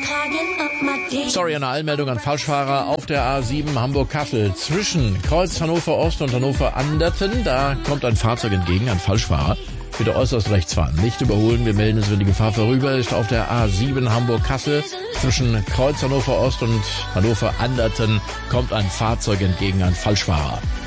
Sorry, eine Eilmeldung an Falschfahrer auf der A7 Hamburg-Kassel. Zwischen Kreuz Hannover Ost und Hannover Anderten, da kommt ein Fahrzeug entgegen, ein Falschfahrer. Bitte äußerst rechts fahren, nicht überholen. Wir melden es, wenn die Gefahr vorüber ist. Auf der A7 Hamburg-Kassel zwischen Kreuz Hannover Ost und Hannover Anderten kommt ein Fahrzeug entgegen, ein Falschfahrer.